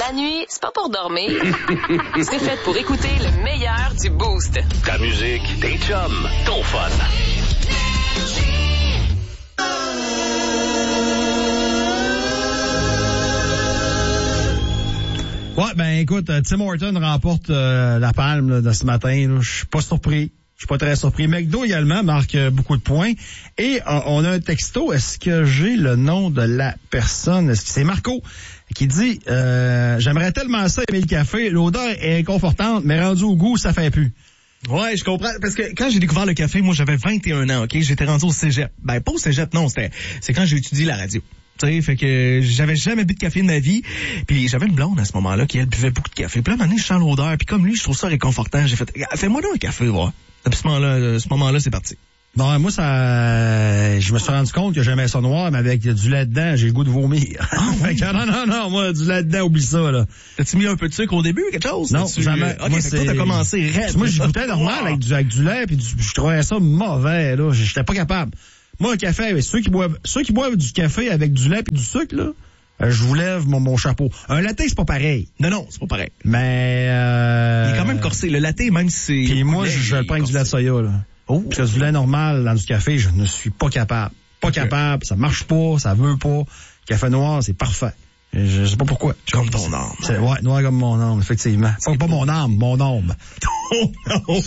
La nuit, c'est pas pour dormir. C'est fait pour écouter le meilleur du Boost. Ta musique, tes chums, ton fun. Ouais, ben écoute, Tim Horton remporte la palme là, de ce matin. Je suis pas surpris. Je suis pas très surpris. McDo également marque beaucoup de points. Et on a un texto. Est-ce que j'ai le nom de la personne? Est-ce que c'est Marco qui dit j'aimerais tellement ça aimer le café. L'odeur est confortante, mais rendu au goût, ça fait plus. Ouais, je comprends. Parce que quand j'ai découvert le café, moi, j'avais 21 ans, OK? J'étais rendu au cégep. Ben, pas au cégep, non. C'est quand j'ai étudié la radio. Tu sais, fait que j'avais jamais bu de café de ma vie. Puis j'avais une blonde à ce moment-là qui, elle, buvait beaucoup de café. Puis là, à un moment donné, je sens l'odeur. Puis comme lui, je trouve ça réconfortant. J'ai fait, fais-moi donc un café, voir. Depuis ce moment-là, c'est parti. Non, moi, je me suis rendu compte que j'aimais ça noir, mais avec du lait dedans, j'ai le goût de vomir. Fait que non, moi, du lait dedans, oublie ça, là. T'as-tu mis un peu de sucre au début, quelque chose? Non, jamais. OK, moi, fait que toi, t'as commencé raide. Moi, je goûtais normal avec du lait, puis je trouvais ça mauvais, là. J'étais pas capable. Moi, un café, ceux qui boivent du café avec du lait et du sucre, là, je vous lève mon chapeau. Un latte, c'est pas pareil. Non, c'est pas pareil. Mais il est quand même corsé. Le latte, même si c'est... Puis moi, je prends du lait de soya, là. Oh. Parce que du lait normal dans du café, je ne suis pas capable. Pas capable, ça marche pas, ça veut pas. Café noir, c'est parfait. Je sais pas pourquoi. Comme ton âme. Ouais, noir comme mon âme, effectivement. Pas mon âme, mon âme. Oh,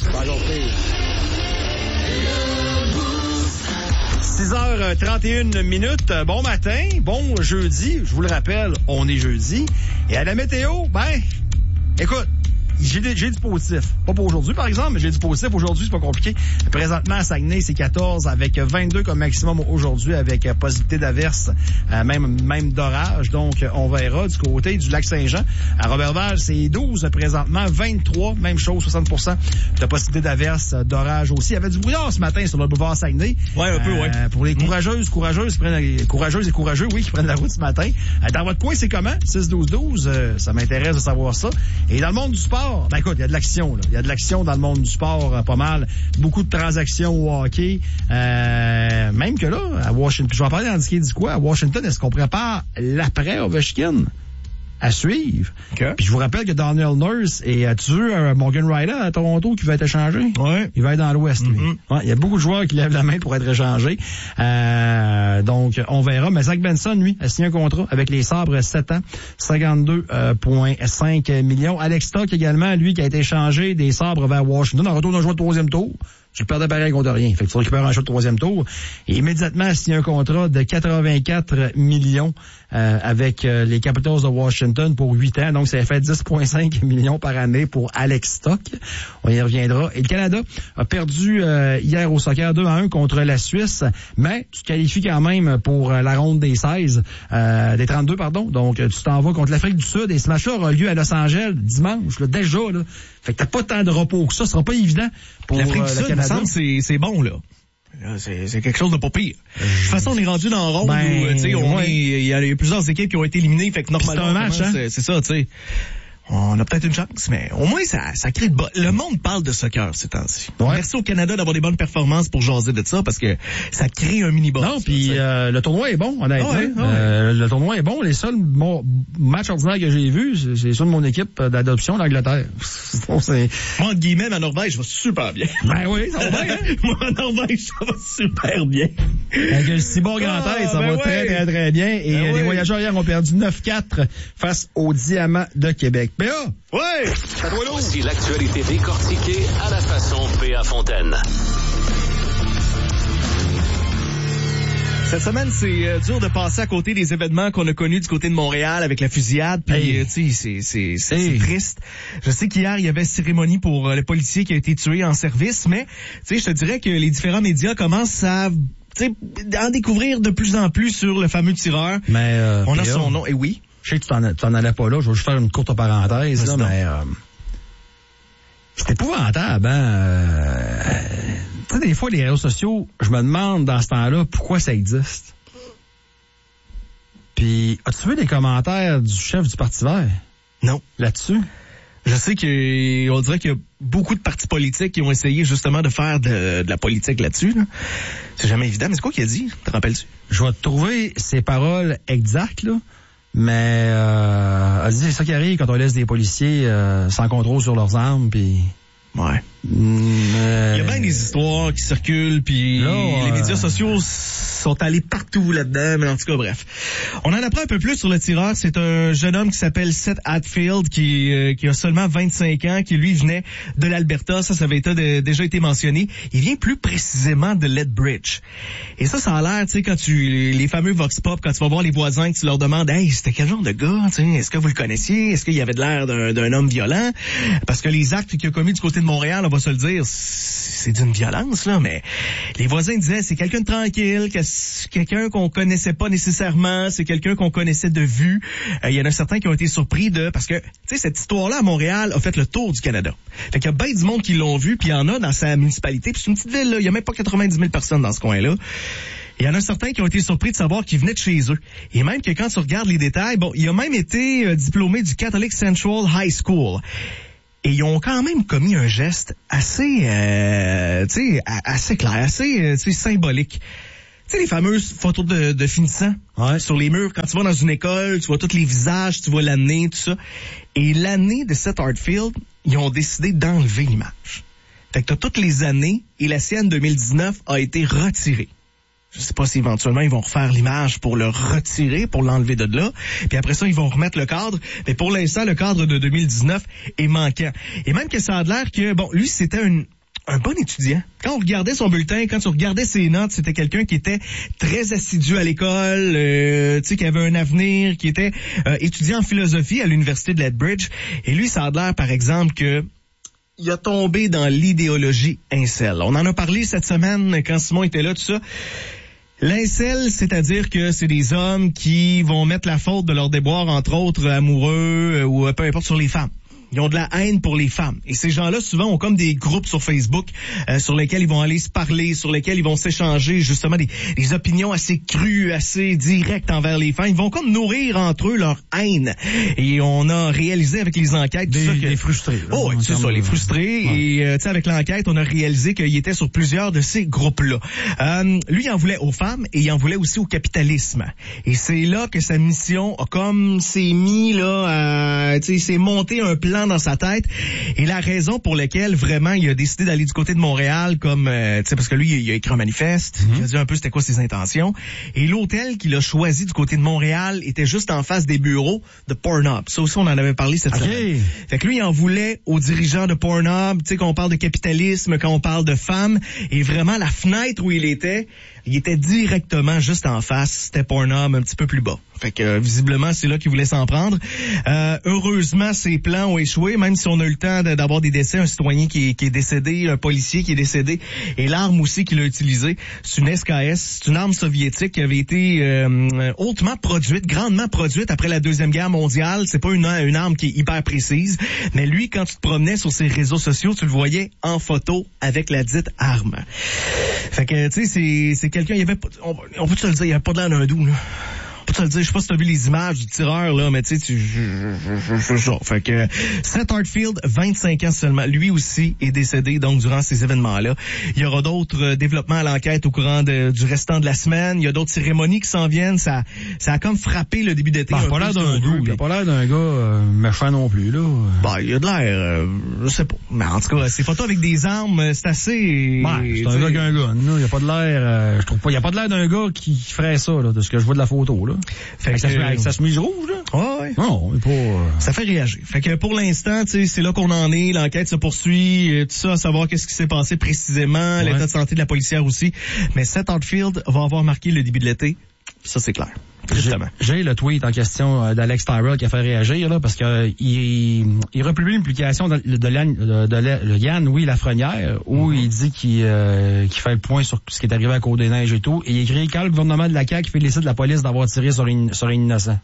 6h31. Bon matin, bon jeudi. Je vous le rappelle, on est jeudi. Et à la météo, écoute, j'ai du positif. Pas pour aujourd'hui, par exemple, mais j'ai du positif. Aujourd'hui, c'est pas compliqué. Présentement, à Saguenay, c'est 14 avec 22 comme maximum aujourd'hui avec possibilité d'averse, même d'orage. Donc, on verra du côté du lac Saint-Jean. À Roberval, c'est 12 présentement, 23, même chose, 60% de possibilité d'averse, d'orage aussi. Il y avait du brouillard ce matin sur le boulevard Saguenay. Ouais, un peu, ouais. Pour les courageuses et courageux, oui, qui prennent la route ce matin. Dans votre coin, c'est comment? 6-12-12, ça m'intéresse de savoir ça. Et dans le monde du sport, écoute, il y a de l'action, là. Il y a de l'action dans le monde du sport, pas mal. Beaucoup de transactions au hockey. Même que là, à Washington, je vais en parler dans ce qui dit quoi? À Washington, est-ce qu'on prépare l'après Ovechkin? À suivre. Okay. Puis je vous rappelle que Daniel Nurse est tué Morgan Riley à Toronto qui va être échangé. Ouais. Il va être dans l'Ouest, lui. Ouais, il y a beaucoup de joueurs qui lèvent la main pour être échangés. Donc, on verra. Mais Zach Benson, lui, a signé un contrat avec les Sabres 7 ans, 52,5 millions. Alex Stock également, lui, qui a été échangé des Sabres vers Washington en retour d'un joueur de troisième tour. Tu perdais pareil contre rien. Fait que tu récupères un choix de troisième tour. Et immédiatement, il signe un contrat de 84 millions avec les Capitals de Washington pour 8 ans. Donc, ça fait 10,5 millions par année pour Alex Stock. On y reviendra. Et le Canada a perdu hier au soccer 2-1 contre la Suisse, mais tu te qualifies quand même pour la ronde des 16, des 32, pardon. Donc, tu t'en vas contre l'Afrique du Sud et ce match-là aura lieu à Los Angeles dimanche, là, déjà, là. Fait que t'as pas tant de repos que ça. Ce sera pas évident pour l'Afrique du Sud, Canada. Il me semble c'est bon, là. C'est quelque chose de pas pire. De toute façon, on est rendu dans le ronde où, tu sais, il y a plusieurs équipes qui ont été éliminées, fait que normalement, c'est un match, hein? C'est ça, tu sais. On a peut-être une chance, mais au moins, ça crée de le monde parle de soccer ces temps-ci. Ouais. Merci au Canada d'avoir des bonnes performances pour jaser de ça, parce que ça crée un mini-buzz. Non, puis le tournoi est bon, honnêtement. Le tournoi est bon. Les seuls matchs ordinaires que j'ai vus, c'est ceux de mon équipe d'adoption, l'Angleterre. Moi, entre guillemets, ma Norvège va super bien. Ben oui, ça va bien, hein? Moi, en Norvège, ça va super bien. Avec le Cibor Grand Est, ça va très, très, très bien. Et les voyageurs hier ont perdu 9-4 face aux Diamants de Québec. PA! Ouais! Voici l'actualité décortiquée à la façon PA Fontaine. Cette semaine, c'est dur de passer à côté des événements qu'on a connus du côté de Montréal avec la fusillade. Puis, tu sais, c'est triste. Je sais qu'hier, il y avait cérémonie pour le policier qui a été tué en service, mais tu sais, je te dirais que les différents médias commencent à en découvrir de plus en plus sur le fameux tireur. Mais on a son nom. Et oui. Je sais que tu t'en allais pas là. Je vais juste faire une courte parenthèse, là, mais c'est épouvantable, hein? Tu sais, des fois, les réseaux sociaux, je me demande dans ce temps-là pourquoi ça existe. Puis, as-tu vu les commentaires du chef du Parti vert? Non. Là-dessus? Je sais qu'on dirait qu'il y a beaucoup de partis politiques qui ont essayé justement de faire de la politique là-dessus. Là. C'est jamais évident, mais c'est quoi qu'il a dit? Te rappelles-tu? Je vais te trouver ses paroles exactes, là. Mais elle dit c'est ça qui arrive quand on laisse des policiers sans contrôle sur leurs armes, puis... Ouais. Il y a bien des histoires qui circulent, puis les médias sociaux sont allés partout là-dedans, mais en tout cas, bref. On en apprend un peu plus sur le tireur. C'est un jeune homme qui s'appelle Seth Hatfield, qui a seulement 25 ans, qui lui venait de l'Alberta. Ça avait déjà été mentionné. Il vient plus précisément de Lethbridge. Et ça a l'air, tu sais, quand les fameux Vox Pop, quand tu vas voir les voisins, que tu leur demandes, hey, c'était quel genre de gars, tu sais, est-ce que vous le connaissiez? Est-ce qu'il y avait de l'air d'un homme violent? Parce que les actes qu'il a commis du côté de Montréal, on va se le dire, c'est d'une violence, là, mais les voisins disaient, c'est quelqu'un de tranquille, quelqu'un qu'on connaissait pas nécessairement, c'est quelqu'un qu'on connaissait de vue. Il y en a certains qui ont été surpris parce que, tu sais, cette histoire-là à Montréal a fait le tour du Canada. Fait qu'il y a bien du monde qui l'ont vu, puis il y en a dans sa municipalité, puis c'est une petite ville, là, il y a même pas 90 000 personnes dans ce coin-là. Il y en a certains qui ont été surpris de savoir qu'il venait de chez eux. Et même que quand tu regardes les détails, bon, il a même été diplômé du Catholic Central High School. Et ils ont quand même commis un geste assez, assez clair, assez symbolique. Tu sais, les fameuses photos de finissants sur les murs. Quand tu vas dans une école, tu vois tous les visages, tu vois l'année, tout ça. Et l'année de Seth Hatfield, ils ont décidé d'enlever l'image. Fait que t'as toutes les années, et la sienne 2019 a été retirée. Je sais pas si éventuellement ils vont refaire l'image pour le retirer, pour l'enlever de là. Puis après ça, ils vont remettre le cadre. Mais pour l'instant, le cadre de 2019 est manquant. Et même que ça a l'air que, bon, lui, c'était un bon étudiant. Quand on regardait son bulletin, quand tu regardais ses notes, c'était quelqu'un qui était très assidu à l'école, tu sais, qui avait un avenir, qui était étudiant en philosophie à l'université de Lethbridge. Et lui, ça a l'air, par exemple, que il a tombé dans l'idéologie incel. On en a parlé cette semaine quand Simon était là, tout ça. L'incel, c'est-à-dire que c'est des hommes qui vont mettre la faute de leur déboire, entre autres amoureux ou peu importe, sur les femmes. Ils ont de la haine pour les femmes. Et ces gens-là, souvent, ont comme des groupes sur Facebook sur lesquels ils vont aller se parler, sur lesquels ils vont s'échanger justement des opinions assez crues, assez directes envers les femmes. Ils vont comme nourrir entre eux leur haine. Et on a réalisé avec les enquêtes... Les frustrés. Là, oh, c'est ça, les frustrés. Ouais. Et tu sais, avec l'enquête, on a réalisé qu'il était sur plusieurs de ces groupes-là. Lui, il en voulait aux femmes et il en voulait aussi au capitalisme. Et c'est là que sa mission a comme s'est mis là, tu sais, s'est monté un plan dans sa tête, et la raison pour laquelle vraiment il a décidé d'aller du côté de Montréal, comme tu sais, parce que lui il a écrit un manifeste, il a dit un peu c'était quoi ses intentions, et l'hôtel qu'il a choisi du côté de Montréal était juste en face des bureaux de Pornhub. Ça aussi on en avait parlé cette semaine. Fait que lui il en voulait aux dirigeants de Pornhub, tu sais, quand on parle de capitalisme, quand on parle de femmes, et vraiment la fenêtre où il était directement juste en face, c'était Pornhub un petit peu plus bas. Fait que visiblement c'est là qu'il voulait s'en prendre. Heureusement ses plans ont échoué, même si on a eu le temps d'avoir des décès, un citoyen qui est décédé, un policier qui est décédé, et l'arme aussi qu'il a utilisée, c'est une SKS, c'est une arme soviétique qui avait été hautement produite, grandement produite après la Deuxième Guerre mondiale. C'est pas une arme qui est hyper précise, mais lui, quand tu te promenais sur ses réseaux sociaux, tu le voyais en photo avec la dite arme. Fait que tu sais, c'est quelqu'un, il y avait pas, on peut te le dire, il y avait pas de l'air d'un doux, là. Je sais pas si t'as vu les images du tireur, là, mais tu sais, fait que Seth Hatfield, 25 ans seulement, lui aussi est décédé, donc, durant ces événements-là. Il y aura d'autres développements à l'enquête au courant du restant de la semaine. Il y a d'autres cérémonies qui s'en viennent. Ça a comme frappé le début d'été. Il a pas l'air d'un gars, il a pas l'air d'un gars méchant non plus, là. Bah, il a de l'air, je sais pas. Mais en tout cas, ces photos avec des armes, c'est assez... c'est un gars qui a un gun, là. Il a pas de l'air, je trouve pas, il a pas de l'air d'un gars qui ferait ça, là, de ce que je vois de la photo, là. Fait que avec sa chemise rouge, là? Ouais. Non, mais pas... Ça fait réagir. Fait que pour l'instant, tu sais, c'est là qu'on en est. L'enquête se poursuit, tout ça, à savoir qu'est-ce qui s'est passé précisément, l'état de santé de la policière aussi. Mais Seth Hatfield va avoir marqué le début de l'été. Ça, c'est clair. Justement. J'ai le tweet en question d'Alex Tyrell qui a fait réagir, là, parce que il republie une publication de Yann Lafrenière, où il dit qu'il fait le point sur ce qui est arrivé à Côte-des-Neiges et tout, et il écrit quand le gouvernement de la CAQ félicite la police d'avoir tiré sur un innocent.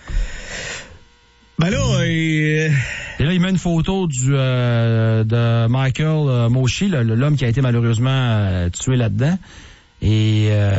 Ben là, et là, il met une photo de Michael Moshi, l'homme qui a été malheureusement tué là-dedans, et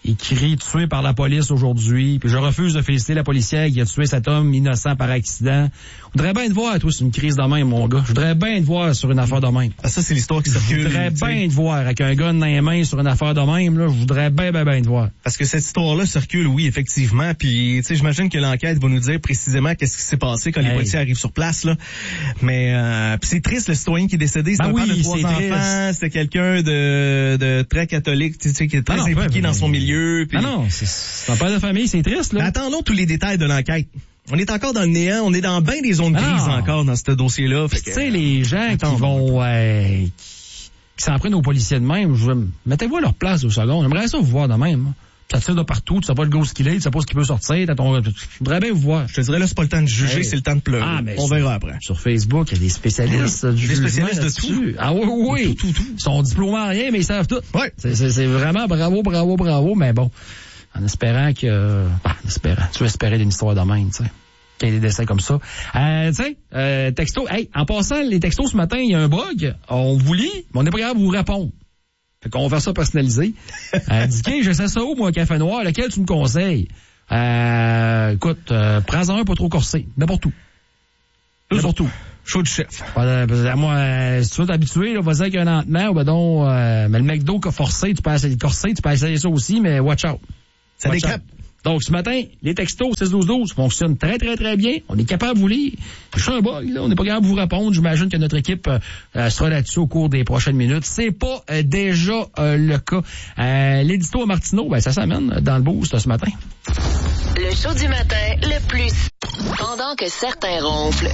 écrit tué par la police aujourd'hui, puis je refuse de féliciter la policière qui a tué cet homme innocent par accident. Je voudrais bien te voir, toi, sur une crise de même, mon gars. Je voudrais bien te voir sur une affaire de même. Ah, ça, c'est l'histoire qui circule. Je voudrais bien te voir avec un gun dans les mains sur une affaire de même, là. Je voudrais bien te voir. Parce que cette histoire-là circule, oui, effectivement. Puis, tu sais, j'imagine que l'enquête va nous dire précisément qu'est-ce qui s'est passé quand les policiers arrivent sur place, là. Mais, puis c'est triste, le citoyen qui est décédé. C'est un père de 3 enfants. C'était quelqu'un de très catholique, tu sais, qui est très impliqué dans son milieu. Puis... non, c'est un père de famille, c'est triste, là. Mais attendons tous les détails de l'enquête. On est encore dans le néant, on est dans bien des zones grises encore dans ce dossier-là. Tu sais, les gens qui vont... qui s'en prennent aux policiers de même, mettez-vous à leur place 2 secondes. J'aimerais ça vous voir de même. Ça tire de partout, tu sais pas le gros ce qu'il est, tu sais pas ce qu'il peut sortir. Je voudrais bien vous voir. Je te dirais là, c'est pas le temps de juger, c'est le temps de pleurer. On verra après. Sur Facebook, il y a des spécialistes du des spécialistes de tout. Ah oui. Tout. Ils sont diplômés en rien, mais ils savent tout. Ouais. C'est vraiment bravo, mais bon. En espérant que... Tu veux espérer d'une histoire de même, tu sais. Qu'il y ait des décès comme ça. Texto. Hey, en passant, les textos ce matin, il y a un bug. On vous lit, mais on n'est pas capable de vous répondre. Fait qu'on va faire ça personnalisé. Dicky, je sais ça où, moi, un café noir, lequel tu me conseilles? Écoute, prends-en un pas trop corsé. N'importe où. N'importe où. Chaud du chef. Moi, si tu veux t'habituer, là, vas-y avec un lentement, mais le McDo qui a forcé, tu peux essayer de corser, tu peux essayer ça aussi, mais watch out. Ça décape. Donc, ce matin, les textos 6-12-12 fonctionnent très, très, très bien. On est capable de vous lire. Je suis un bug, là. On n'est pas capable de vous répondre. J'imagine que notre équipe sera là-dessus au cours des prochaines minutes. C'est pas déjà le cas. L'édito à Martineau, ça s'amène dans le boost ce matin. Le show du matin le plus... Pendant que certains ronflent.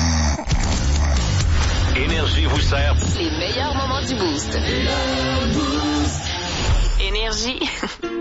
Énergie vous sert. Les meilleurs moments du boost. Énergie.